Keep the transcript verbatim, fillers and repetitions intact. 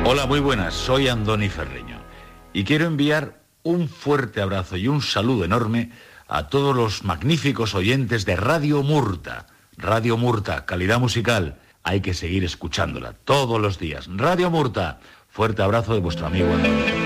Hola, muy buenas, soy Andoni Ferreño y quiero enviar un fuerte abrazo y un saludo enorme a todos los magníficos oyentes de Radio Murta. Radio Murta, calidad musical, hay que seguir escuchándola todos los días. Radio Murta, fuerte abrazo de vuestro amigo Andoni.